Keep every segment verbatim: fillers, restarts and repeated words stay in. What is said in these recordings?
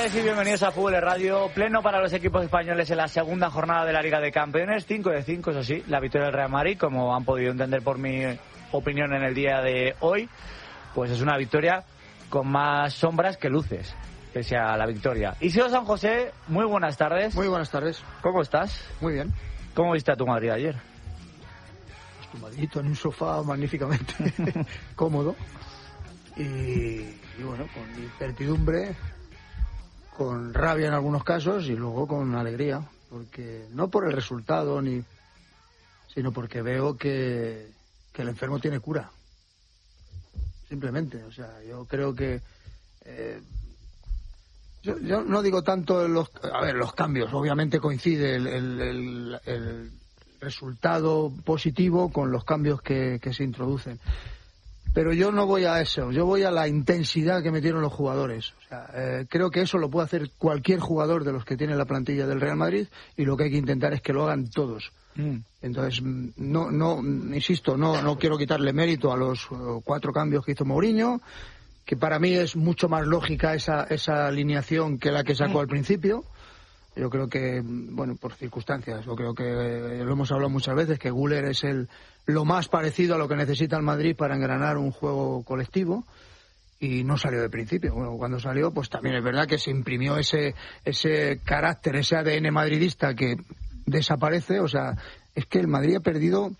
tardes y bienvenidos a Fútbol Radio. Pleno para los equipos españoles en la segunda jornada de la Liga de Campeones. cinco de cinco, eso sí, la victoria del Real Madrid, como han podido entender por mi opinión en el día de hoy. Pues es una victoria con más sombras que luces, pese a la victoria. Isidro San José, muy buenas tardes. Muy buenas tardes. ¿Cómo estás? Muy bien. ¿Cómo viste a tu Madrid ayer? Tumbadito en un sofá magníficamente cómodo. Y, y bueno, con incertidumbre, con rabia en algunos casos y luego con alegría, porque no por el resultado ni sino porque veo que, que el enfermo tiene cura, simplemente. O sea, yo creo que eh, yo, yo no digo tanto los a ver los cambios, obviamente coincide el, el, el, el resultado positivo con los cambios que, que se introducen. Pero yo no voy a eso, yo voy a la intensidad que metieron los jugadores. O sea, eh, creo que eso lo puede hacer cualquier jugador de los que tiene la plantilla del Real Madrid, y lo que hay que intentar es que lo hagan todos. Mm. Entonces, no, no, insisto, no, no quiero quitarle mérito a los uh, cuatro cambios que hizo Mourinho, que para mí es mucho más lógica esa, esa alineación que la que sacó mm. al principio. Yo creo que, bueno, por circunstancias, yo creo que eh, lo hemos hablado muchas veces, que Güler es el lo más parecido a lo que necesita el Madrid para engranar un juego colectivo, y no salió de principio. Bueno, cuando salió, pues también es verdad que se imprimió ese ese carácter, ese A D N madridista que desaparece. O sea, es que el Madrid ha perdido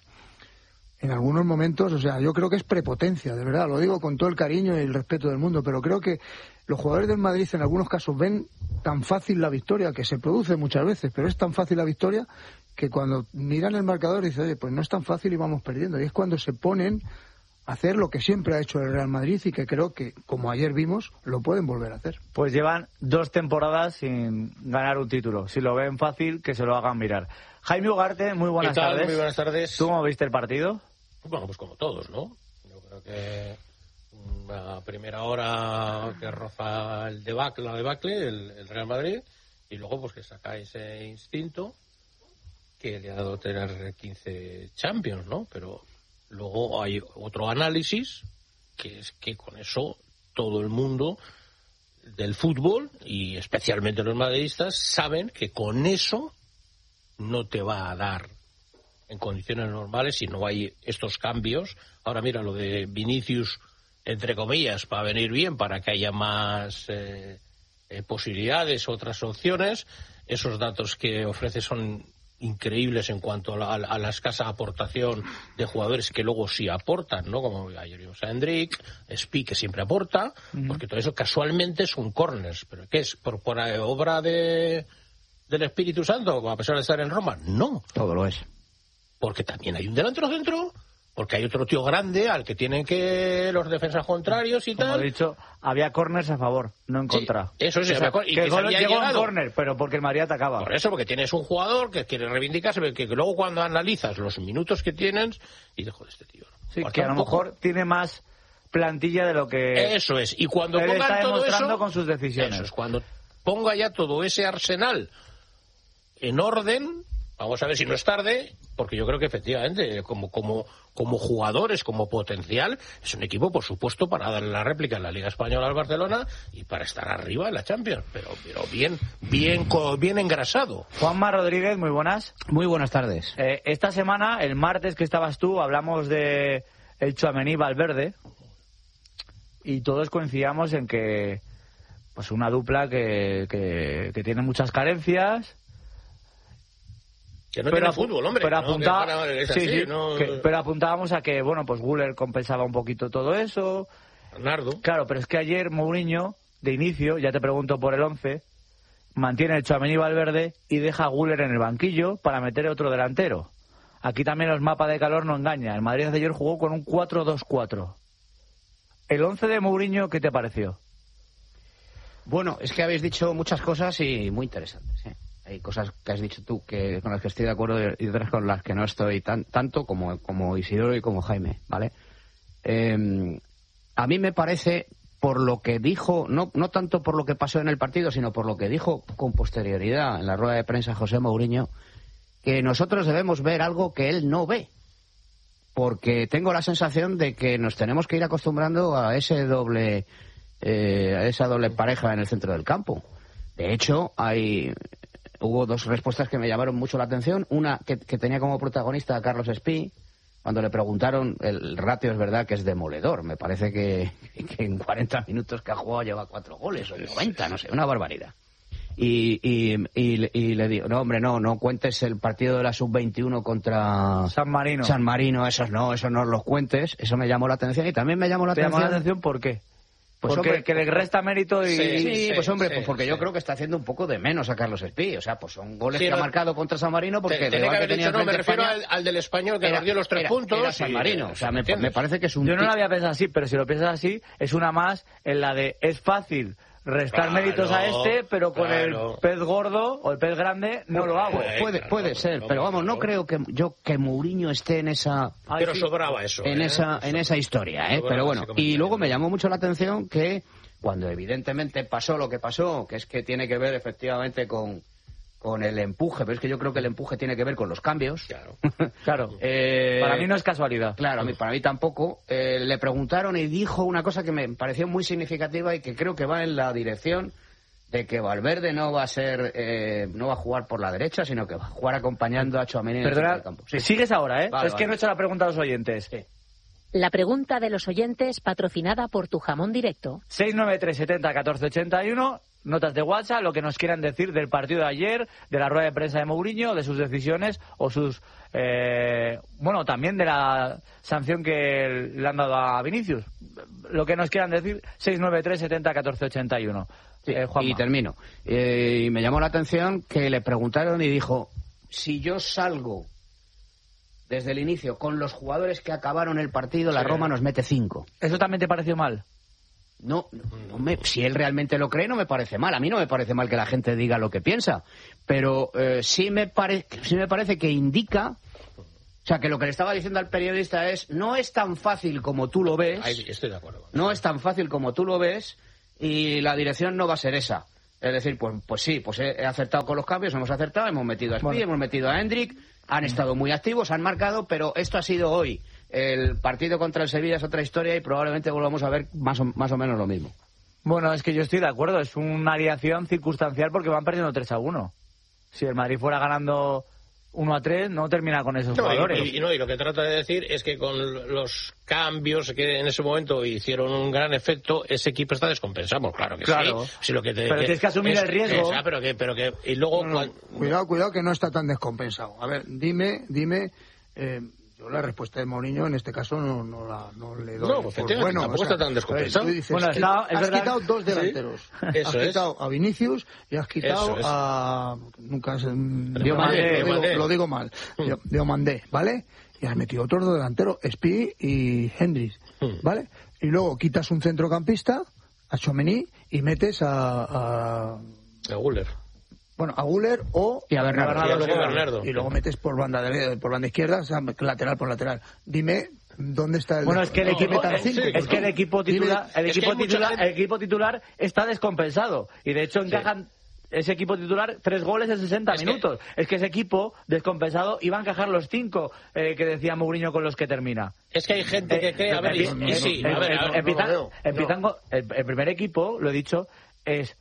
en algunos momentos, o sea, yo creo que es prepotencia, de verdad, lo digo con todo el cariño y el respeto del mundo, pero creo que los jugadores del Madrid en algunos casos ven tan fácil la victoria, que se produce muchas veces, pero es tan fácil la victoria que cuando miran el marcador dicen, oye, pues no es tan fácil y vamos perdiendo. Y es cuando se ponen a hacer lo que siempre ha hecho el Real Madrid, y que creo que, como ayer vimos, lo pueden volver a hacer. Pues llevan dos temporadas sin ganar un título. Si lo ven fácil, que se lo hagan mirar. Jaime Ugarte, muy buenas tardes. Muy buenas tardes. ¿Tú cómo viste el partido? Bueno, pues como todos, ¿no? Yo creo que una primera hora que roza el debacle, la debacle, el, el Real Madrid, y luego pues que saca ese instinto que le ha dado tener quince Champions, ¿no? Pero luego hay otro análisis, que es que con eso todo el mundo del fútbol, y especialmente los madridistas, saben que con eso no te va a dar en condiciones normales si no hay estos cambios. Ahora mira, lo de Vinicius, entre comillas, va a venir bien para que haya más eh, eh, posibilidades, otras opciones. Esos datos que ofrece son increíbles en cuanto a la, a la escasa aportación de jugadores que luego sí aportan, ¿no? Como ayer vimos a Hendrik, Spi, que siempre aporta, uh-huh. porque todo eso casualmente son corners. ¿Pero qué es? ¿Por, por obra de del Espíritu Santo, a pesar de estar en Roma? No. Todo lo es. Porque también hay un delantero centro, porque hay otro tío grande al que tienen que los defensas contrarios y Como tal. Como he dicho, había córners a favor, no en contra. Sí, eso sí, o sea, y que, que el gol llegó llegado. en córner, pero porque el Madrid atacaba. Por eso, porque tienes un jugador que quiere reivindicarse, que, que luego cuando analizas los minutos que tienes, y dejo de este tío. Sí, pues que a lo mejor tiene más plantilla de lo que... Eso es, y cuando él pongan está todo demostrando eso, con sus decisiones. Eso es, cuando ponga ya todo ese arsenal en orden, vamos a ver si no es tarde, porque yo creo que efectivamente, como como como jugadores, como potencial, es un equipo, por supuesto, para darle la réplica en la Liga Española al Barcelona y para estar arriba en la Champions, pero pero bien bien bien engrasado. Juanma Rodríguez, muy buenas. Muy buenas tardes. Eh, esta semana, el martes que estabas tú, hablamos de el Tchouaméni Valverde y todos coincidíamos en que pues una dupla que, que, que tiene muchas carencias. Que no pero tiene fútbol, hombre. Pero, ¿no? apuntaba, que para, es sí, así, sí, no... que, pero apuntábamos a que, bueno, pues Güler compensaba un poquito todo eso. Bernardo. Claro, pero es que ayer Mourinho, de inicio, ya te pregunto por el once, mantiene el Tchouaméni Valverde y deja a Güler en el banquillo para meter otro delantero. Aquí también los mapas de calor no engañan. El Madrid de ayer jugó con un cuatro dos cuatro. El once de Mourinho, ¿qué te pareció? Bueno, es que habéis dicho muchas cosas y muy interesantes, ¿eh? Hay cosas que has dicho tú que con las que estoy de acuerdo y otras con las que no estoy tan, tanto como, como Isidoro y como Jaime, ¿vale? Eh, a mí me parece, por lo que dijo, no, no tanto por lo que pasó en el partido, sino por lo que dijo con posterioridad en la rueda de prensa José Mourinho, que nosotros debemos ver algo que él no ve. Porque tengo la sensación de que nos tenemos que ir acostumbrando a ese doble, eh, a esa doble pareja en el centro del campo. De hecho, hay hubo dos respuestas que me llamaron mucho la atención. Una que, que tenía como protagonista a Carlos Espí, cuando le preguntaron, el ratio es verdad que es demoledor. Me parece que, que en cuarenta minutos que ha jugado lleva cuatro goles, o noventa, no sé, una barbaridad. Y, y, y, y le digo, no, hombre, no, no cuentes el partido de la sub veintiuno contra San Marino. San Marino, esos no, esos no los cuentes. Eso me llamó la atención y también me llamó la ¿Te atención. llamó la atención por qué? Pues porque hombre, que le resta mérito y... Sí, sí, Sí, pues hombre, sí, pues porque sí. yo creo que está haciendo un poco de menos a Carlos Espí. O sea, pues son goles Sí, que no, ha marcado contra San Marino porque Te- el tenía que rival que haber tenía dicho, no, me enfrente refiero España al, al del español que era- nos dio los tres era- puntos. era San y- Marino. O sea, me, ¿entiendes? me parece que es un... Yo no ti- lo había pensado así, pero si lo piensas así, es una más en la de es fácil restar Claro, méritos a este, pero con claro. el pez gordo o el pez grande no lo hago. Puede, Puede, claro, puede ser, no, pero vamos, no no. creo que yo que Mourinho esté en esa Ay, Pero sí. sobraba eso. en ¿eh? esa en esa historia, ¿eh? Sobraba Pero ese bueno, y comentario. luego me llamó mucho la atención que cuando evidentemente pasó lo que pasó, que es que tiene que ver efectivamente con con el empuje, pero es que yo creo que el empuje tiene que ver con los cambios. Claro. Claro. Eh, Para mí no es casualidad. Claro, a mí, para mí tampoco. Eh, le preguntaron y dijo una cosa que me pareció muy significativa y que creo que va en la dirección de que Valverde no va a ser, eh, no va a jugar por la derecha, sino que va a jugar acompañando a Tchouaméni en el centro Perdona, del campo. Sí. sigues ahora, ¿eh? Vale, es que vale. no he hecho la pregunta a los oyentes. La pregunta de los oyentes patrocinada por Tu Jamón Directo. seis nueve tres setenta catorce ochenta y uno, notas de WhatsApp, lo que nos quieran decir del partido de ayer, de la rueda de prensa de Mourinho, de sus decisiones o sus... Eh, bueno, también de la sanción que le han dado a Vinicius. Lo que nos quieran decir, seis nueve tres setenta catorce ochenta y uno. Sí, Eh, Juanma. y termino. Eh, y me llamó la atención que le preguntaron y dijo, si yo salgo desde el inicio con los jugadores que acabaron el partido, la Sí. Roma nos mete cinco. ¿Eso también te pareció mal? No, no, no me- si él realmente lo cree, no me parece mal. A mí no me parece mal que la gente diga lo que piensa. Pero eh, sí, me pare- sí me parece que indica... O sea, que lo que le estaba diciendo al periodista es, no es tan fácil como tú lo ves, Ahí estoy de acuerdo. no es tan fácil como tú lo ves, y la dirección no va a ser esa. Es decir, pues, pues sí, pues he, he acertado con los cambios, hemos acertado, hemos metido a Spí, Bueno. hemos metido a Hendrik, han estado muy activos, han marcado, pero esto ha sido hoy. El partido contra el Sevilla es otra historia y probablemente volvamos a ver más o, más o menos lo mismo. Bueno, es que yo estoy de acuerdo. Es una alineación circunstancial porque van perdiendo tres a uno. Si el Madrid fuera ganando uno a tres, no termina con esos No, jugadores. y, y- no, y lo que trata de decir es que con los cambios que en ese momento hicieron un gran efecto, ese equipo está descompensado. Claro que Claro. sí. Sí, lo que te- Pero tienes que asumir el riesgo. es- ah, pero que, pero que, y luego, No, no, cuan- cuidado, cuidado que no está tan descompensado. A ver, dime, dime, eh, yo la respuesta de Mourinho en este caso no, no, la, no le doy. No, por efectivamente, bueno, tampoco está tan descompensado. a ver, tú dices, Bueno, eh, está- es has verdad- quitado dos delanteros. Eso has es. quitado a Vinicius y has quitado Eso es. a... Nunca se... Diomandé, lo, digo, Diomandé. lo digo mal. Mm. Diomandé, ¿vale? Y has metido otros dos delanteros, Spí y Hendrix, Mm. ¿vale? Y luego quitas un centrocampista, a Tchouaméni, y metes a... a a Guller. bueno, a Guller o Y a Bernardo. Y luego Silva. Bernardo. y luego metes por banda de, por banda izquierda, o sea, lateral por lateral. Dime dónde está el Bueno, es que el No, equipo, no, es, sí, es que el equipo Dime- titular, el es que equipo hay mucha titular, gente- el equipo titular está descompensado y de hecho encajan ese equipo titular tres goles en sesenta Es que- minutos. Es que ese equipo descompensado iba a encajar los cinco eh, que decía Mourinho con los que termina. Es que hay gente que cree, a ver, y, Eh, y eh, sí, eh, a ver, eh, a ver, empiezan- no lo veo. empiezan con- el, el primer equipo, lo he dicho, es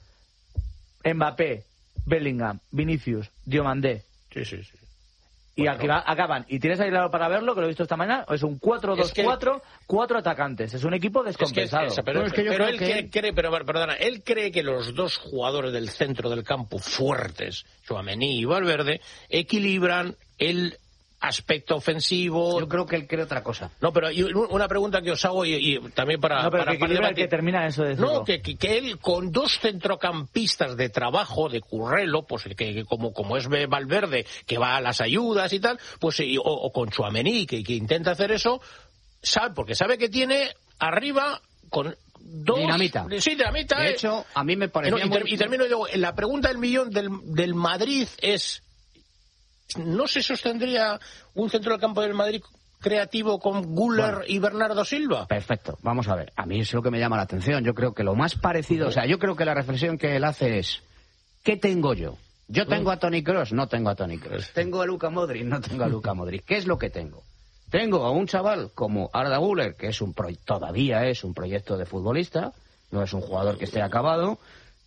Mbappé, Bellingham, Vinicius, Diomandé. sí, sí, sí. Y Bueno. aquí va- acaban. ¿Y tienes aislado para verlo? Que lo he visto esta mañana. Es un cuatro dos cuatro, cuatro atacantes. Es un equipo Es que, descompensado. es- pero, Bueno, es que yo pero creo él que- cree, cree- pero, perdona, él cree que los dos jugadores del centro del campo fuertes, Tchouaméni y Valverde, equilibran el aspecto ofensivo. Yo creo que él cree otra cosa. No, pero y una pregunta que os hago y, y también para... no, pero para, que para equilibra el debatir. que termina eso de decirlo. No, que, que, que él con dos centrocampistas de trabajo, de currelo, pues que, que como, como es Valverde, que va a las ayudas y tal, pues y- o, o con Tchouaméni, que, que intenta hacer eso, sabe, porque sabe que tiene arriba con dos... Dinamita. Sí, dinamita. De eh. hecho, a mí me No, parecía y, ter- muy- y termino yo, la pregunta del millón del, del Madrid es, ¿no se sostendría un centro del campo del Madrid creativo con Guller Bueno. y Bernardo Silva? Perfecto, vamos a ver. A mí es lo que me llama la atención. Yo creo que lo más parecido, o sea, yo creo que la reflexión que él hace es, ¿qué tengo yo? Yo tengo a Toni Kroos, no tengo a Toni Kroos. Tengo a Luka Modric, no tengo a Luka Modric. ¿Qué es lo que tengo? Tengo a un chaval como Arda Güler, que es un pro- todavía es un proyecto de futbolista, no es un jugador que esté acabado.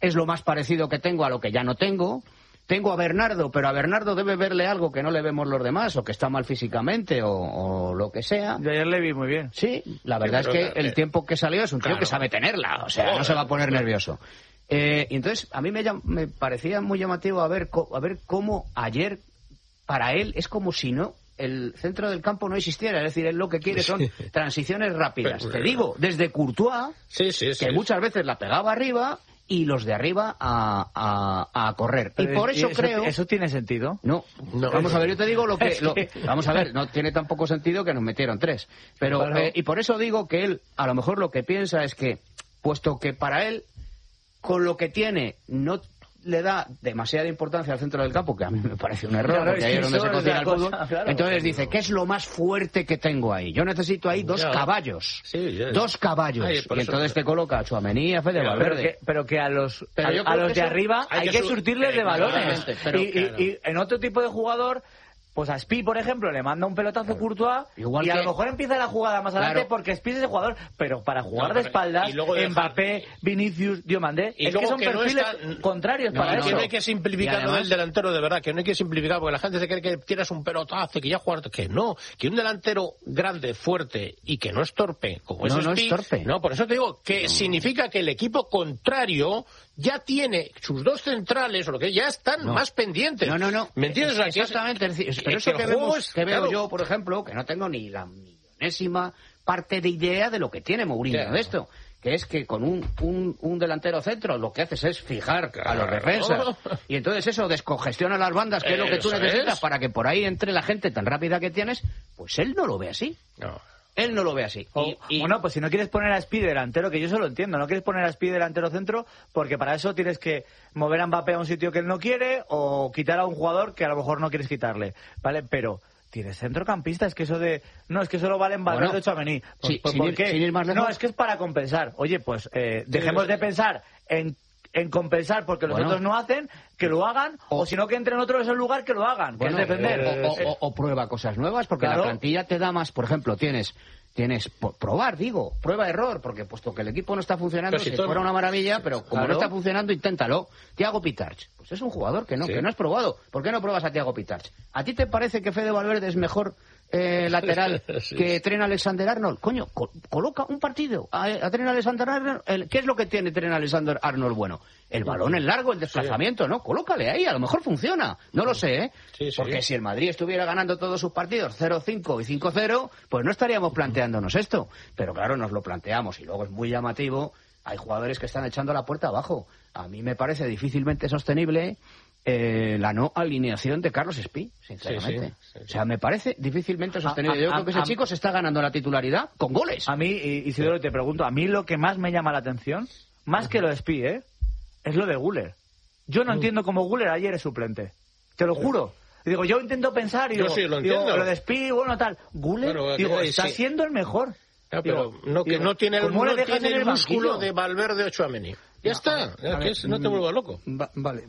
es lo más parecido que tengo a lo que ya no tengo. Tengo a Bernardo, pero a Bernardo debe verle algo que no le vemos los demás, o que está mal físicamente, o, o lo que sea. Yo ayer le vi muy bien. Sí, la verdad sí, es que el tiempo que salió es un tío claro. que sabe tenerla, o sea, oh, no se va a poner claro. nervioso. Eh, y entonces, a mí me, me parecía muy llamativo a ver, a ver cómo ayer, para él, es como si no el centro del campo no existiera, es decir, él lo que quiere son transiciones rápidas. Pero, Te digo, desde Courtois, sí, sí, sí. que muchas veces la pegaba arriba, y los de arriba a, a, a correr. Pero y por eso, eso creo... ¿Eso tiene sentido? No. no. Vamos a ver, yo te digo lo que... Lo, vamos a ver, no tiene tampoco sentido que nos metieron tres. Pero bueno. eh, y por eso digo que él, a lo mejor lo que piensa es que, puesto que para él, con lo que tiene, no le da demasiada importancia al centro del campo, que a mí me parece un error, claro, porque ahí es donde se cocina el fútbol. Claro, entonces dice, ¿qué es lo más fuerte que tengo ahí? Yo necesito ahí dos ya. caballos. Sí, ya, ya. Dos caballos. Ay, y entonces te coloca a Tchouaméni, a Fede Valverde. Pero que, pero que a los, a, a los de arriba hay, hay que, que surtirles eh, de balones. Pero, y, claro. y, y en otro tipo de jugador... Pues a Spi, por ejemplo, le manda un pelotazo Courtois Igual y a que... lo mejor empieza la jugada más adelante claro. porque Spi es ese jugador, pero para jugar no, pero... de espaldas, Mbappé, dejar... Vinicius, Diomandé, es que son que perfiles no está... contrarios no, para no, eso. Que no hay que simplificar además... lo del delantero, de verdad, que no hay que simplificar, porque la gente se cree que tienes un pelotazo, que ya jugaste, que no, que un delantero grande, fuerte y que no es torpe, como no, es no Spi, es torpe. No, por eso te digo que no. significa que el equipo contrario ya tiene sus dos centrales, o lo que ya están no. más pendientes. No, no, no. ¿Me entiendes? Es, exactamente. Es, pero eso que vemos que veo claro. yo, por ejemplo, que no tengo ni la millonésima parte de idea de lo que tiene Mourinho claro. de esto, que es que con un, un, un delantero centro lo que haces es fijar claro. a los defensas, y entonces eso descongestiona las bandas, que eso es lo que tú necesitas es. para que por ahí entre la gente tan rápida que tienes, pues él no lo ve así. No. Él no lo ve así. O, y, y... Bueno, pues si no quieres poner a Spi delantero, que yo eso lo entiendo, no quieres poner a Spi delantero centro, porque para eso tienes que mover a Mbappé a un sitio que él no quiere, o quitar a un jugador que a lo mejor no quieres quitarle, ¿vale? Pero tienes centrocampista, es que eso de... No, es que solo valen Valverde bueno, de Tchouaméni. ¿Por, sí, por, sin ¿por ir, qué? Sin ir más lejos. No, es que es para compensar. Oye, pues eh, dejemos de pensar en... en compensar porque los bueno. otros no hacen, que lo hagan, o, o si no que entren otros en el lugar, que lo hagan, bueno, que es defender. O, o, o, o prueba cosas nuevas, porque claro. la plantilla te da más, por ejemplo, tienes... Tienes, por probar, digo, prueba-error, porque puesto que el equipo no está funcionando, si fuera una maravilla, pero como claro. no está funcionando, inténtalo. Thiago Pitarch, pues es un jugador que no, sí. que no has probado. ¿Por qué no pruebas a Thiago Pitarch? ¿A ti te parece que Fede Valverde es mejor eh, lateral sí. que Trent Alexander-Arnold? Coño, co coloca un partido a, a Trent Alexander-Arnold. El, ¿Qué es lo que tiene Trent Alexander-Arnold bueno? El balón en largo, el desplazamiento, sí. ¿no? Colócale ahí, a lo mejor funciona. No lo sé, ¿eh? Sí, sí. Porque si el Madrid estuviera ganando todos sus partidos cero cinco y cinco cero, pues no estaríamos planteándonos esto. Pero claro, nos lo planteamos y luego es muy llamativo. Hay jugadores que están echando la puerta abajo. A mí me parece difícilmente sostenible eh, la no alineación de Carlos Spi, sinceramente. Sí, sí, sí, sí. O sea, me parece difícilmente sostenible. A, a, Yo creo a, que ese a, chico se está ganando la titularidad con goles. A mí, Isidoro, te pregunto, a mí lo que más me llama la atención, más uh-huh. que lo de Spi, ¿eh? es lo de Güler. Yo no uh-huh. entiendo cómo Güler ayer es suplente. Te lo juro. Y digo, yo intento pensar y digo, yo sí lo, digo, lo de Spi, bueno, tal. Güler, bueno, digo, sí. está siendo el mejor. No, pero digo, no, que digo, no tiene el, no tiene el, el músculo de Valverde o Tchouaméni. Ya no, está, ya que es, no te vuelvas loco. Va, vale,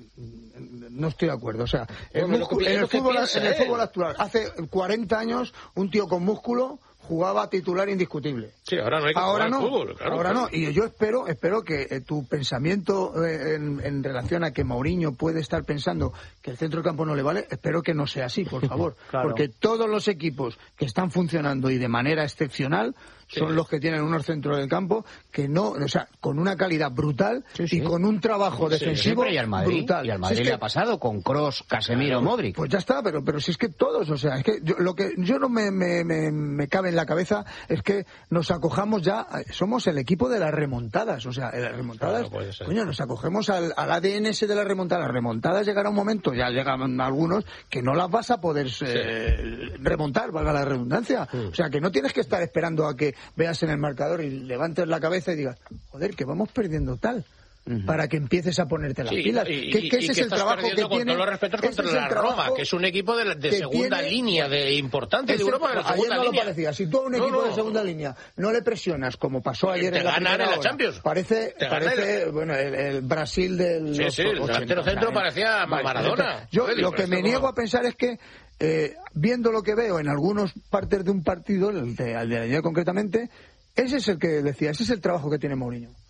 no estoy de acuerdo. O sea, el bueno, músculo, en, el fútbol, piensa, en el fútbol actual, hace cuarenta años, un tío con músculo jugaba titular indiscutible. Sí, ahora no hay que ahora jugar no, al fútbol. Claro, ahora claro. no. Y yo espero, espero que eh, tu pensamiento eh, en, en relación a que Mourinho puede estar pensando que el centro del campo no le vale, espero que no sea así, por favor. Claro. Porque todos los equipos que están funcionando y de manera excepcional son sí. los que tienen unos centros del campo que no, o sea, con una calidad brutal sí, sí. y con un trabajo sí, defensivo sí, y al Madrid, brutal. Y al Madrid si es le que, ha pasado con Kroos, Casemiro, claro, Modric. Pues ya está, pero pero si es que todos, o sea, es que yo, lo que yo no me, me, me, me cabe en la cabeza es que nos acojamos ya, somos el equipo de las remontadas, o sea, las remontadas, claro, coño, nos acogemos al, al A D N ese de las remontadas. Las remontadas llegará un momento, ya llegan algunos, que no las vas a poder sí. eh, remontar, valga la redundancia. Sí. O sea, que no tienes que estar esperando a que veas en el marcador y levantes la cabeza y digas, joder, que vamos perdiendo tal, uh-huh. para que empieces a ponerte las sí, pilas. Y, que, que ese y es que el trabajo que con tiene. Todos los respetos contra la Roma, que es un equipo de, de segunda tiene, línea, de importante ese, de Europa. De la ayer segunda no línea. lo parecía. Si tú a un equipo no, no. de segunda línea no le presionas, como pasó ayer te en la ganan en la hora, Champions. Parece, parece el... bueno, el, el Brasil del. Sí, sí, el delantero centro parecía vale, Maradona. Yo lo que me niego a pensar es que, eh, viendo lo que veo en algunas partes de un partido, el de, el de ayer concretamente, ese es el que decía, ese es el trabajo que tiene Mourinho.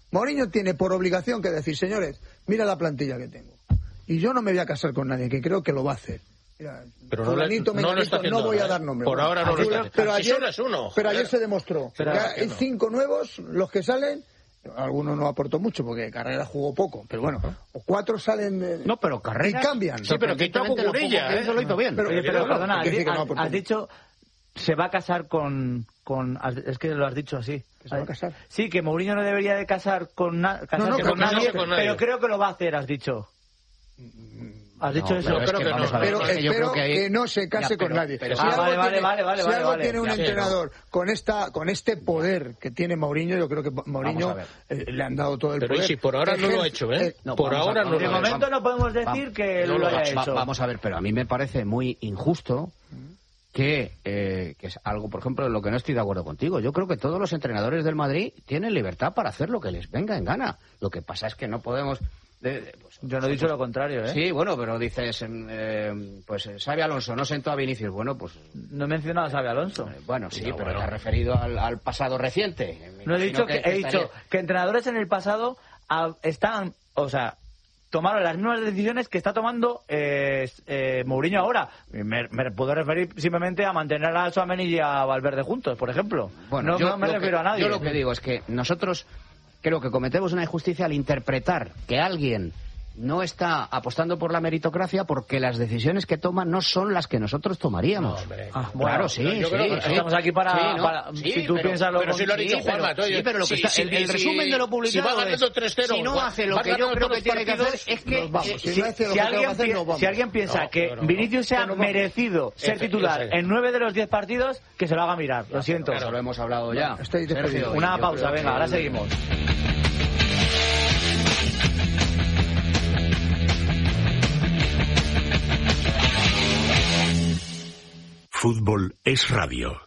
Mourinho tiene por obligación que decir, señores, mira la plantilla que tengo. Y yo no me voy a casar con nadie, que creo que lo va a hacer. Mira, pero no, le, no, lo está no voy a ahora, dar nombre. Por ahora no ayer, lo está pero ayer, es uno, pero ayer se demostró pero que hay no. no. cinco nuevos, los que salen, algunos no aportó mucho porque Carrera jugó poco, pero bueno, o cuatro salen de, no, pero Carrera y cambian. Sí, pero quitó Cucurilla, ¿eh? Eso lo hizo bien. Pero, Oye, pero, pero perdona, has, no has, has dicho se va a casar con, con es que lo has dicho así. ¿Que se va a casar? Sí, que Mourinho no debería de casar con, na, casarse no, no, con, nadie, con nadie, pero creo que lo va a hacer, has dicho. ¿Has dicho no, eso? Yo creo que, que no. Pero es que yo espero creo que, hay... que no se case ya, pero, con nadie. Pero, si ah, algo vale, tiene, vale, vale, si vale, algo vale, tiene un ya, entrenador con esta con este poder que tiene Mourinho, yo creo que Mourinho eh, le han dado todo el pero poder. Pero si por ahora Ejer... no lo ha hecho, ¿eh? eh no, por ahora a, no lo ha hecho. De momento no podemos decir que no lo haya va, hecho. Vamos a ver, pero a mí me parece muy injusto que, eh, que es algo, por ejemplo, en lo que no estoy de acuerdo contigo. Yo creo que todos los entrenadores del Madrid tienen libertad para hacer lo que les venga en gana. Lo que pasa es que no podemos... De, de, pues, Yo no he dicho lo contrario, ¿eh? Sí, bueno, pero dices, eh, pues Xabi Alonso no sentó a Vinicius. Bueno, pues... No he mencionado a Xabi Alonso. Eh, bueno, sí, no, pero bueno. te has referido al, al pasado reciente. Me no he dicho que, que he estaría... dicho que entrenadores en el pasado a, están, o sea, tomaron las mismas decisiones que está tomando eh, eh, Mourinho ahora. Me, me puedo referir simplemente a mantener a Tchouaméni y a Valverde juntos, por ejemplo. Bueno, no, yo no me refiero que, a nadie. Yo lo que digo es que nosotros creo que cometemos una injusticia al interpretar que alguien no está apostando por la meritocracia porque las decisiones que toma no son las que nosotros tomaríamos. No, ah, bueno, claro, sí, yo, yo sí, creo que sí. Estamos aquí para... Sí, ¿no? para sí, si tú pero, piensas lo pero si lo ha dicho sí, Juanma, pero, sí, pero lo que sí, está, sí, el, el sí, resumen de lo publicado si va ganando es, tres cero, si no va, hace lo va que yo creo que tiene que hacer es que... Nos vamos. Eh, Si si, no hace lo si que alguien, tengo que hacer, pi- nos vamos. si alguien piensa No, que no, no. Vinicius se ha Pero no, merecido ser Efe, titular exacto. en nueve de los diez partidos, que se lo haga mirar. Lo siento. Eso lo hemos hablado ya. Estoy despedido. Sergio, Una yo pausa, creo venga, que- ahora seguimos. Fútbol es radio.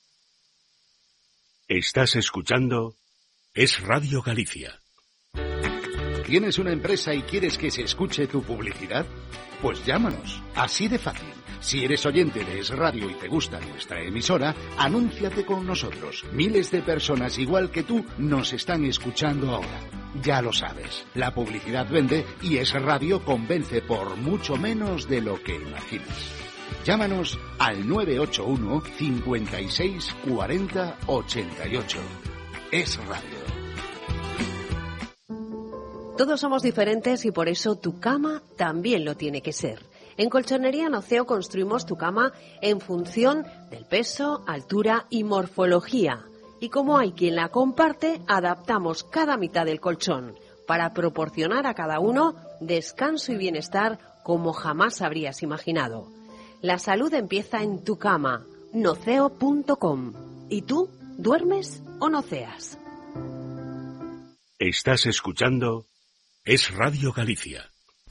Estás escuchando Es Radio Galicia. ¿Tienes una empresa y quieres que se escuche tu publicidad? Pues llámanos, así de fácil. Si eres oyente de Es Radio y te gusta nuestra emisora, anúnciate con nosotros. Miles de personas igual que tú nos están escuchando ahora. Ya lo sabes, la publicidad vende y Es Radio convence por mucho menos de lo que imaginas. Llámanos al nueve ocho uno, cincuenta y seis, cuarenta, ochenta y ocho. Es Radio. Todos somos diferentes y por eso tu cama también lo tiene que ser. En Colchonería Noceo construimos tu cama en función del peso, altura y morfología. Y como hay quien la comparte, adaptamos cada mitad del colchón para proporcionar a cada uno descanso y bienestar como jamás habrías imaginado. La salud empieza en tu cama, noceo punto com. ¿Y tú, duermes o noceas? Estás escuchando Es Radio Galicia.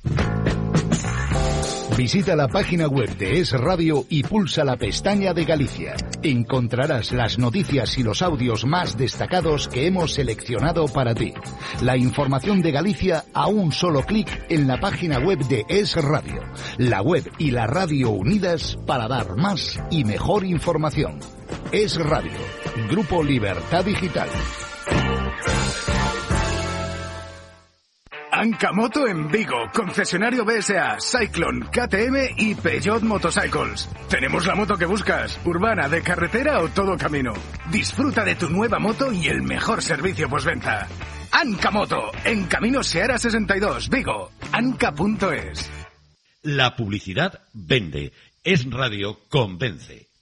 Visita la página web de Es Radio y pulsa la pestaña de Galicia. Encontrarás las noticias y los audios más destacados que hemos seleccionado para ti. La información de Galicia a un solo clic en la página web de Es Radio. La web y la radio unidas para dar más y mejor información. Es Radio, Grupo Libertad Digital. Ancamoto en Vigo, concesionario B S A, Cyclone, K T M y Peugeot Motorcycles. Tenemos la moto que buscas, urbana, de carretera o todo camino. Disfruta de tu nueva moto y el mejor servicio postventa. Ancamoto, en Camino Seara sesenta y dos, Vigo, anca punto es. La publicidad vende. Es Radio convence.